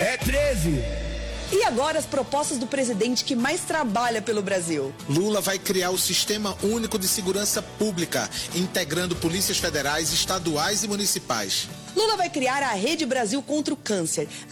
É 13. E agora as propostas do presidente que mais trabalha pelo Brasil. Lula vai criar o Sistema Único de Segurança Pública, integrando polícias federais, estaduais e municipais. Lula vai criar a Rede Brasil contra o Câncer.